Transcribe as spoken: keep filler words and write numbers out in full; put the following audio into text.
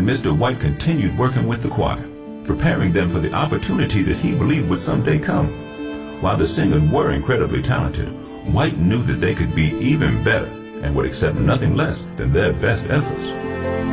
and Mister White continued working with the choir, preparing them for the opportunity that he believed would someday come. While the singers were incredibly talented, White knew that they could be even better and would accept nothing less than their best efforts.